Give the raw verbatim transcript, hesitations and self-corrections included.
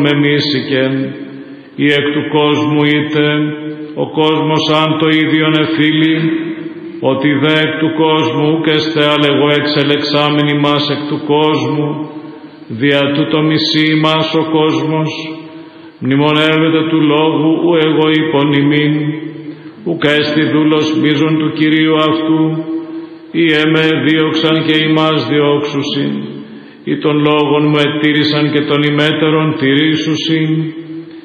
με μίσηκεν, ή εκ του κόσμου είτε, ο κόσμος αν το ίδιον εφίλει, ότι δε εκ του κόσμου ουκ εστέ αλεγώ εξελεξάμενοι μας εκ του κόσμου, δια τούτο μισεί μας ο κόσμος, μνημονεύεται του λόγου ου εγώ υπονημήν, ουκ έστι δούλος μίζων του Κυρίου αυτού, ή εμέ δίωξαν και ημάς διώξουσιν, ή των λόγων μου ετήρησαν και των ημέτερων τηρήσουσιν,